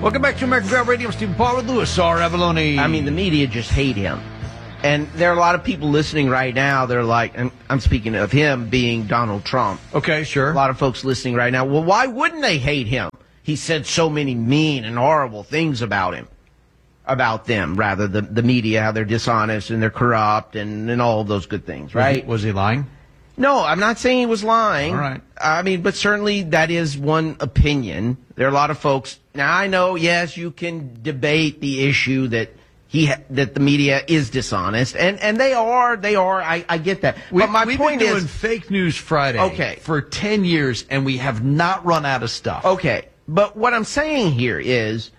Welcome back to American Drive Radio. Stephen Paul with Louis R. Avalone. I mean, the media just hate him. And there are a lot of people listening right now. They're like, and I'm speaking of him being Donald Trump. Okay, sure. A lot of folks listening right now. Well, why wouldn't they hate him? He said so many mean and horrible things about him. About them, rather, the media, how they're dishonest and they're corrupt and all of those good things, right? Was he lying? No, I'm not saying he was lying. All right. I mean, but certainly that is one opinion. There are a lot of folks. Now, I know, yes, you can debate the issue that that the media is dishonest, and they are. I get that. But my we've point been doing is, Fake News Friday for 10 years, and we have not run out of stuff. Okay, but what I'm saying here is,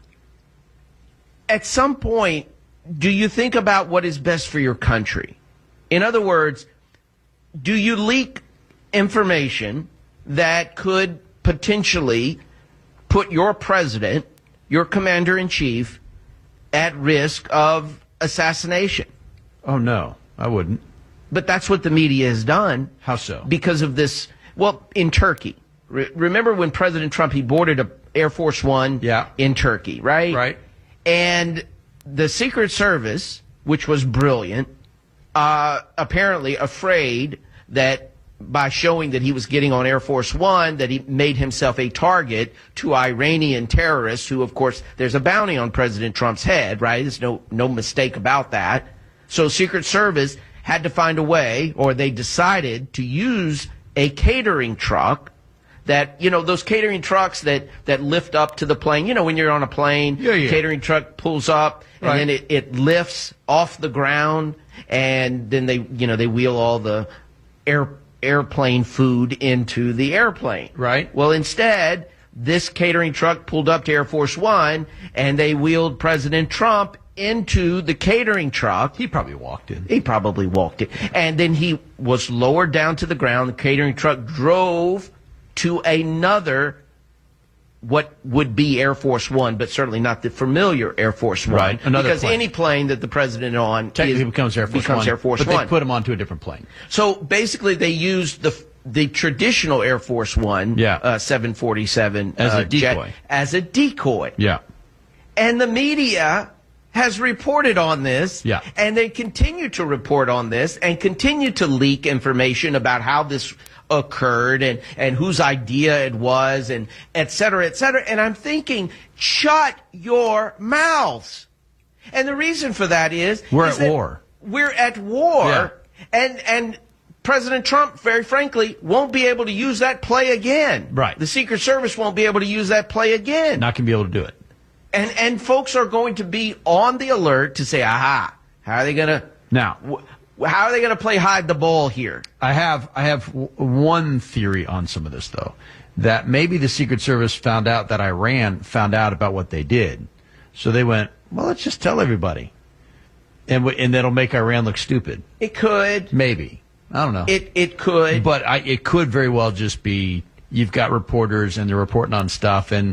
at some point, do you think about what is best for your country? In other words, do you leak information that could potentially put your president, your commander-in-chief, at risk of assassination? Oh, no, I wouldn't. But that's what the media has done. How so? Because of this, well, in Turkey. Remember when President Trump, he boarded a Air Force One in Turkey, right? Right. And the Secret Service, which was brilliant, apparently afraid that by showing that he was getting on Air Force One, that he made himself a target to Iranian terrorists who, of course, there's a bounty on President Trump's head, right? There's no mistake about that. So Secret Service had to find a way, or they decided to use a catering truck that, those catering trucks that lift up to the plane. When you're on a plane, catering truck pulls up, and then it lifts off the ground, and then they wheel all the airplane food into the airplane. Right. Well, instead, this catering truck pulled up to Air Force One, and they wheeled President Trump into the catering truck. He probably walked in. He probably walked in. And then he was lowered down to the ground. The catering truck drove to another, what would be Air Force One, but certainly not the familiar Air Force One. Right, another because plane. any plane that the president on technically becomes Air Force One. Air Force but One. they put him onto a different plane. So basically, they used the traditional Air Force One, 747 as a decoy. jet, as a decoy. Yeah. And the media has reported on this, and they continue to report on this and continue to leak information about how this occurred and whose idea it was, and et cetera, et cetera. And I'm thinking, shut your mouths. And the reason for that is we're at war. We're at war, and President Trump, very frankly, won't be able to use that play again. Right. The Secret Service won't be able to use that play again. Not going to be able to do it. And folks are going to be on the alert to say, aha, how are they going to how are they going to play hide the ball here? I have one theory on some of this, though, that maybe the Secret Service found out that Iran found out about what they did. So they went, well, let's just tell everybody. And that'll make Iran look stupid. It could. Maybe. I don't know. It could. But it could very well just be you've got reporters and they're reporting on stuff, and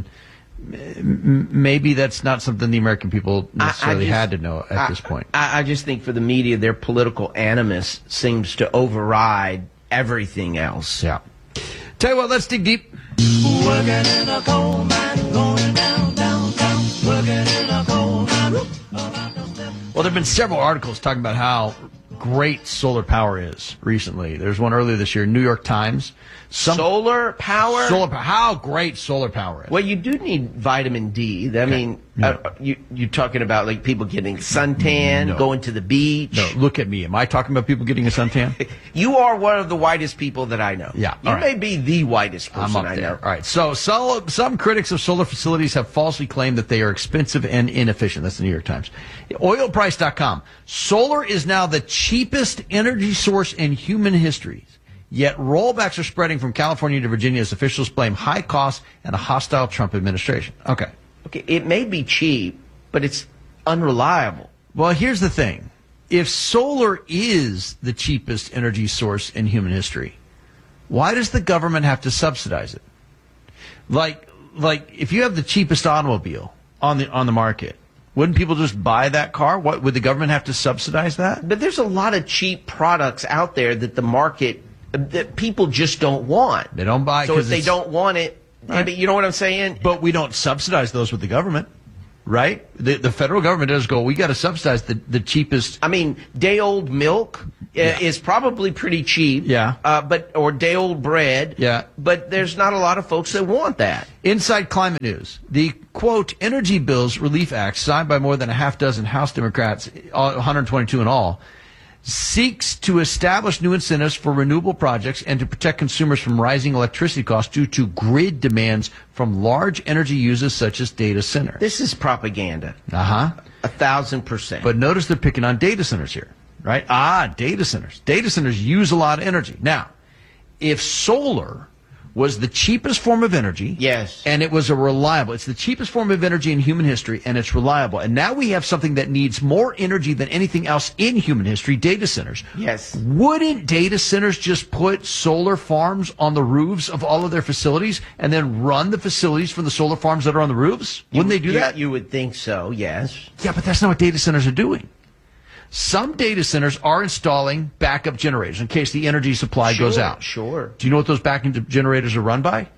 maybe that's not something the American people necessarily had to know at this point. I just think for the media, their political animus seems to override everything else. Yeah. Tell you what, let's dig deep. Working in a coal mine, going downtown, working in a coal mine. Well, there have been several articles talking about how great solar power is recently. There's one earlier this year, New York Times. Solar power? How great solar power is. Well, you do need vitamin D. I mean, you're talking about like people getting suntan, going to the beach. No, look at me. Am I talking about people getting a suntan? You are one of the whitest people that I know. Yeah. You may be the whitest person I know. All right. So some critics of solar facilities have falsely claimed that they are expensive and inefficient. That's the New York Times. Oilprice.com. Solar is now the cheapest energy source in human history. Yet rollbacks are spreading from California to Virginia as officials blame high costs and a hostile Trump administration. Okay, it may be cheap, but it's unreliable. Well, here's the thing. If solar is the cheapest energy source in human history, why does the government have to subsidize it? Like if you have the cheapest automobile on the market, wouldn't people just buy that car? What would the government have to subsidize that? But there's a lot of cheap products out there that the market that people just don't want. They don't buy. So if they don't want it, right. You know what I'm saying? But we don't subsidize those with the government. right? The federal government does go, we got to subsidize the cheapest. I mean, day-old milk is probably pretty cheap. Yeah. Or day-old bread. Yeah. But there's not a lot of folks that want that. Inside Climate News, the, quote, Energy Bills Relief Act, signed by more than a half dozen House Democrats, 122 in all, seeks to establish new incentives for renewable projects and to protect consumers from rising electricity costs due to grid demands from large energy users such as data centers. This is propaganda. 1,000%. But notice they're picking on data centers here, right? Data centers. Data centers use a lot of energy. Now, if solar was the cheapest form of energy. Yes. And it was it's the cheapest form of energy in human history, and it's reliable. And now we have something that needs more energy than anything else in human history, data centers. Yes. Wouldn't data centers just put solar farms on the roofs of all of their facilities and then run the facilities from the solar farms that are on the roofs? Wouldn't they do that? You would think so, yes. Yeah, but that's not what data centers are doing. Some data centers are installing backup generators in case the energy supply goes out. Sure. Do you know what those backup generators are run by?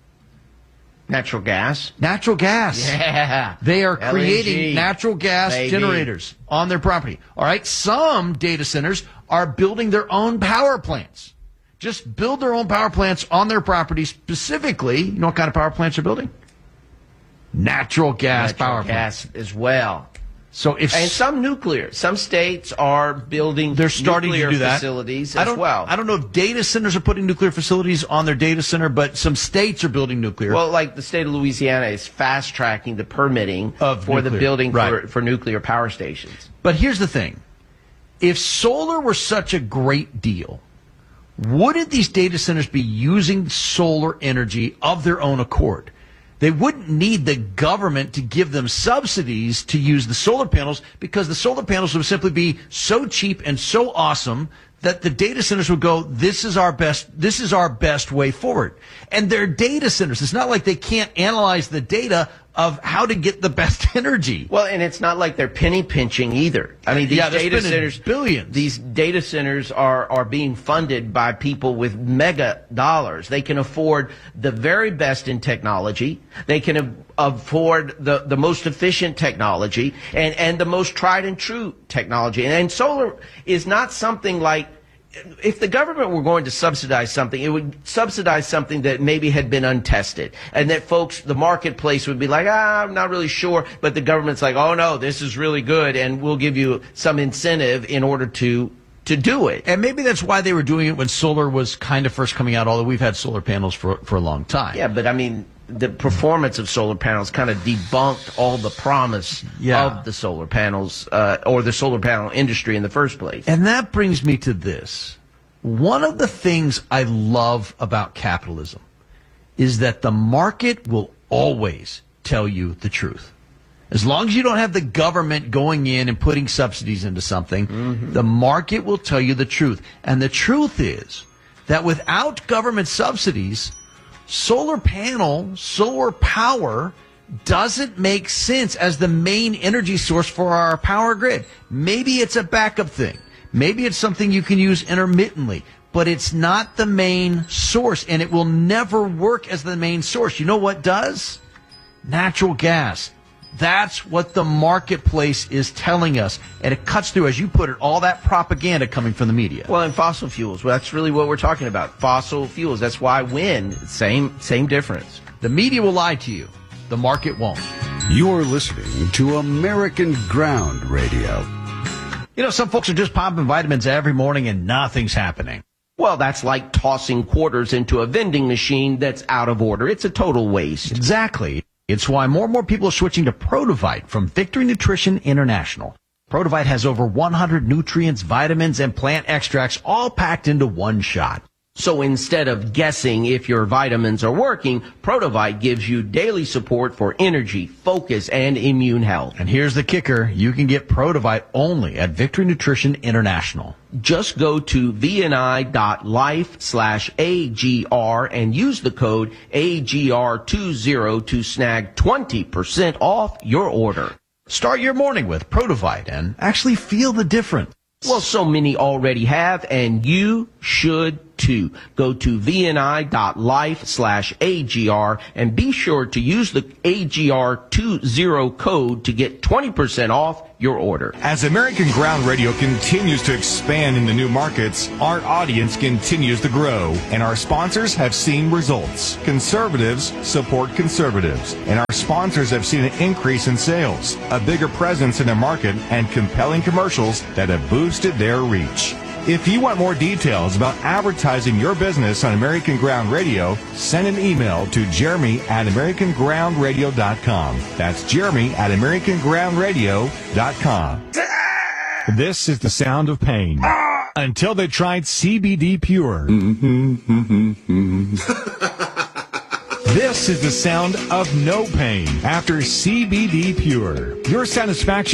Natural gas. Natural gas. Yeah. They are LNG. creating natural gas Baby. generators on their property. All right. Some data centers are building their own power plants. Just build their own power plants on their property specifically. You know what kind of power plants they're building? Natural gas power plants. Gas as well. So if And some nuclear. Some states are building they're starting nuclear to do that. facilities as well. I don't know if data centers are putting nuclear facilities on their data center, but some states are building nuclear. Well, like the state of Louisiana is fast-tracking the permitting Of for the nuclear. building Right. for nuclear power stations. But here's the thing. If solar were such a great deal, wouldn't these data centers be using solar energy of their own accord? They wouldn't need the government to give them subsidies to use the solar panels because the solar panels would simply be so cheap and so awesome that the data centers would go, this is our best way forward. And they're data centers. It's not like they can't analyze the data of how to get the best energy. Well, and it's not like they're penny pinching either. I mean, these Yeah, they're data spending centers, billions. These data centers are being funded by people with mega dollars. They can afford the very best in technology. They can afford the most efficient technology and the most tried and true technology. And solar is not something like, if the government were going to subsidize something, it would subsidize something that maybe had been untested and that folks, the marketplace would be like, I'm not really sure. But the government's like, oh no, this is really good. And we'll give you some incentive in order to do it. And maybe that's why they were doing it when solar was kind of first coming out, although we've had solar panels for a long time. Yeah, but I mean, the performance of solar panels kind of debunked all the promise of the solar panels or the solar panel industry in the first place. And that brings me to this. One of the things I love about capitalism is that the market will always tell you the truth. As long as you don't have the government going in and putting subsidies into something, the market will tell you the truth. And the truth is that without government subsidies, solar power doesn't make sense as the main energy source for our power grid. Maybe it's a backup thing. Maybe it's something you can use intermittently, but it's not the main source, and it will never work as the main source. You know what does? Natural gas. That's what the marketplace is telling us. And it cuts through, as you put it, all that propaganda coming from the media. Well, and fossil fuels, that's really what we're talking about. Fossil fuels. That's why wind, same difference. The media will lie to you. The market won't. You're listening to American Ground Radio. You know, some folks are just popping vitamins every morning and nothing's happening. Well, that's like tossing quarters into a vending machine that's out of order. It's a total waste. Exactly. It's why more and more people are switching to Protovite from Victory Nutrition International. Protovite has over 100 nutrients, vitamins, and plant extracts all packed into one shot. So instead of guessing if your vitamins are working, Protovite gives you daily support for energy, focus, and immune health. And here's the kicker. You can get Protovite only at Victory Nutrition International. Just go to vni.life/AGR and use the code AGR20 to snag 20% off your order. Start your morning with Protovite and actually feel the difference. Well, so many already have, and you should too. Go to vni.life/AGR and be sure to use the AGR20 code to get 20% off your order. As American Ground Radio continues to expand into new markets, our audience continues to grow, and our sponsors have seen results. Conservatives support conservatives, and our sponsors have seen an increase in sales, a bigger presence in the market, and compelling commercials that have boosted their reach. If you want more details about advertising your business on American Ground Radio, send an email to jeremy@americangroundradio.com. That's jeremy@americangroundradio.com. This is the sound of pain. Until they tried CBD Pure. This is the sound of no pain after CBD Pure. Your satisfaction